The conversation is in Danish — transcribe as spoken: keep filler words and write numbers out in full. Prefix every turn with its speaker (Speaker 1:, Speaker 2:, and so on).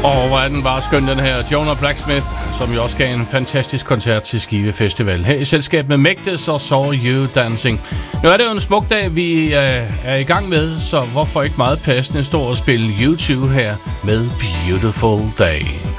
Speaker 1: Og hvor er den bare skøn, den her Jonah Blacksmith, som jo også gav en fantastisk koncert til Skive Festival. Her i selskab med Mægtes og Saw You Dancing. Nu er det jo en smuk dag, vi øh, er i gang med, så hvorfor ikke meget passende stå og spille YouTube her med Beautiful Day.